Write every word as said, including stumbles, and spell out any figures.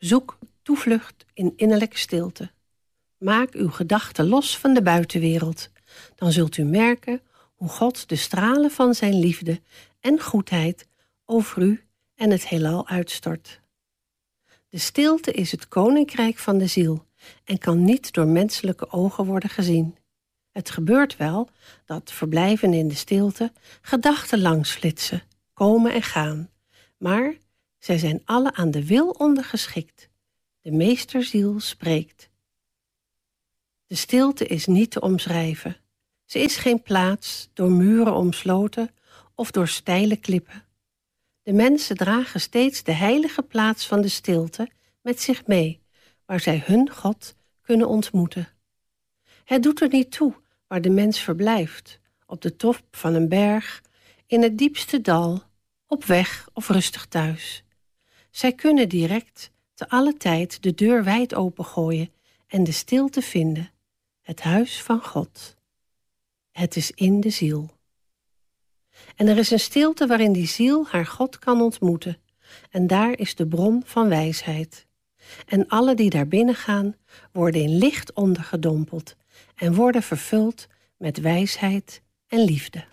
Zoek toevlucht in innerlijke stilte. Maak uw gedachten los van de buitenwereld. Dan zult u merken hoe God de stralen van zijn liefde en goedheid over u en het heelal uitstort. De stilte is het koninkrijk van de ziel en kan niet door menselijke ogen worden gezien. Het gebeurt wel dat, verblijven in de stilte, gedachten langsflitsen, komen en gaan. Maar zij zijn alle aan de wil ondergeschikt. De meesterziel spreekt. De stilte is niet te omschrijven. Ze is geen plaats, door muren omsloten of door steile klippen. De mensen dragen steeds de heilige plaats van de stilte met zich mee, waar zij hun God kunnen ontmoeten. Het doet er niet toe waar de mens verblijft, op de top van een berg, in het diepste dal, op weg of rustig thuis. Zij kunnen direct, te alle tijd, de deur wijd opengooien en de stilte vinden, het huis van God. Het is in de ziel. En er is een stilte waarin die ziel haar God kan ontmoeten. En daar is de bron van wijsheid. En alle die daar binnen gaan, worden in licht ondergedompeld en worden vervuld met wijsheid en liefde.